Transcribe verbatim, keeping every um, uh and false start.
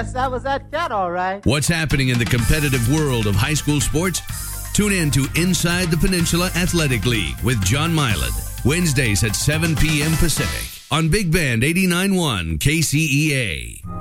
Yes, that was that cat, all right. What's happening in the competitive world of high school sports? Tune in to Inside the Peninsula Athletic League with John Milan, Wednesdays at seven p.m. Pacific on Big Band eighty-nine point one K C E A.